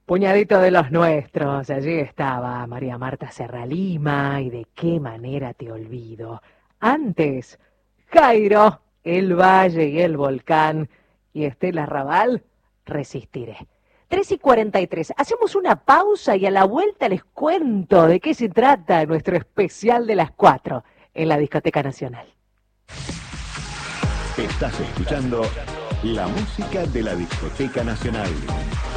Puñadito de los nuestros, allí estaba María Marta Serralima y de qué manera te olvido. Antes, Jairo, el Valle y el Volcán y Estela Raval, Resistiré. 3:43, hacemos una pausa y a la vuelta les cuento de qué se trata nuestro especial de las 4 en la Discoteca Nacional. Estás escuchando la música de la Discoteca Nacional.